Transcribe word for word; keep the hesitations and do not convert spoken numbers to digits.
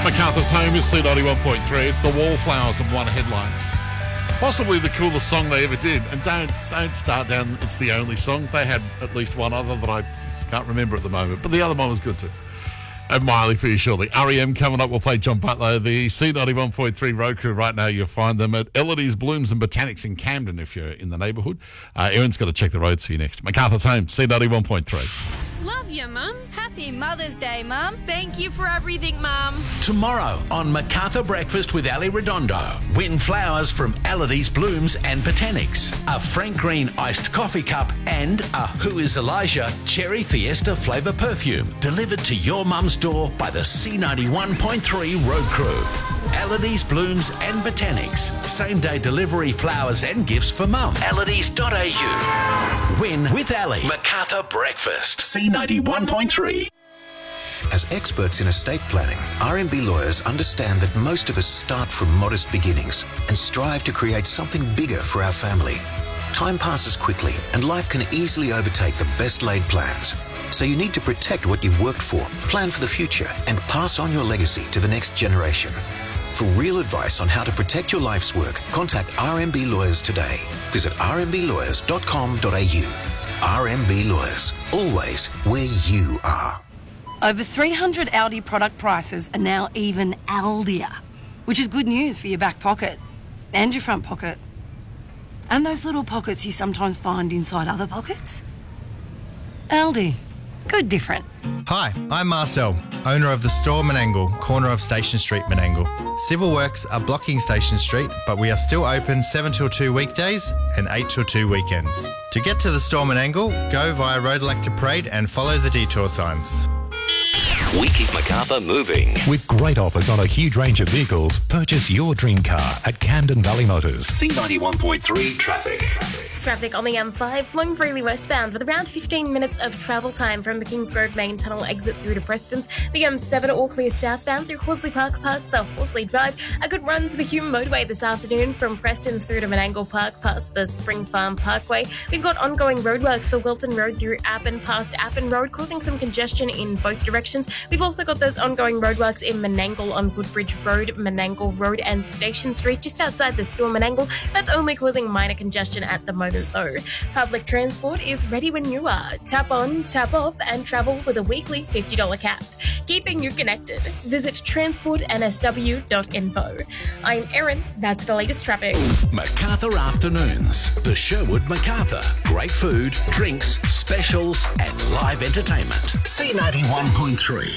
MacArthur's Home is C ninety-one point three. It's the Wallflowers and one headline. Possibly the coolest song they ever did. And don't don't start down, it's the only song. They had at least one other that I can't remember at the moment. But the other one was good too. And Miley for you shortly. R E M coming up. We'll play John Butler. The C ninety-one point three Road Crew right now. You'll find them at Elodie's Blooms and Botanics in Camden if you're in the neighbourhood. Uh, Erin's got to check the roads for you next. MacArthur's Home, C ninety-one point three. Love you, Mum. Happy Mother's Day, Mum. Thank you for everything, Mum. Tomorrow on MacArthur Breakfast with Ali Redondo. Win flowers from Elodie's Blooms and Botanics, a Frank Green iced coffee cup, and a Who is Elijah Cherry Fiesta flavour perfume delivered to your mum's door by the C ninety-one point three Road Crew. Elodie's Blooms and Botanics. Same day delivery flowers and gifts for mum. Elodies dot a u. Win with Ali. MacArthur Breakfast. C ninety-one point three. As experts in estate planning, R M B lawyers understand that most of us start from modest beginnings and strive to create something bigger for our family. Time passes quickly and life can easily overtake the best laid plans. So you need to protect what you've worked for, plan for the future, and pass on your legacy to the next generation. For real advice on how to protect your life's work, contact R M B Lawyers today. Visit r m b lawyers dot com dot a u. R M B Lawyers, always where you are. Over three hundred Aldi product prices are now even Aldier, which is good news for your back pocket and your front pocket. And those little pockets you sometimes find inside other pockets. Aldi. Good different. Hi, I'm Marcel, owner of the store Menangle, corner of Station Street, Menangle. Civil works are blocking Station Street, but we are still open seven till two weekdays and eight till two weekends. To get to the store Menangle, go via Road Elector Parade and follow the detour signs. We keep MacArthur moving. With great offers on a huge range of vehicles, purchase your dream car at Camden Valley Motors. C ninety-one point three Traffic. Traffic on the M five flowing freely westbound with around fifteen minutes of travel time from the Kingsgrove Main Tunnel exit through to Preston's. The M seven all clear southbound through Horsley Park past the Horsley Drive. A good run for the Hume Motorway this afternoon from Preston's through to Menangle Park past the Spring Farm Parkway. We've got ongoing roadworks for Wilton Road through Appin past Appin Road, causing some congestion in both directions. We've also got those ongoing roadworks in Menangle on Woodbridge Road, Menangle Road and Station Street just outside the store Menangle. That's only causing minor congestion at the moment though. Public transport is ready when you are. Tap on, tap off and travel with a weekly fifty dollars cap. Keeping you connected. Visit transport n s w dot info. I'm Erin. That's the latest traffic. MacArthur Afternoons. The Sherwood MacArthur. Great food, drinks, specials and live entertainment. C ninety-one point three.